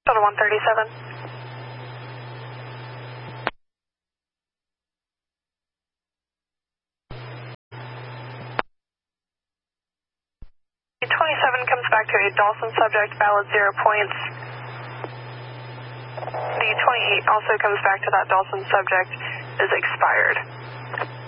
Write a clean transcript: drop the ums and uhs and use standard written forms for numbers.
Shuttle 137. The 27 comes back to a Dawson subject, valid 0 points. The 28 also comes back to that Dawson subject, is expired.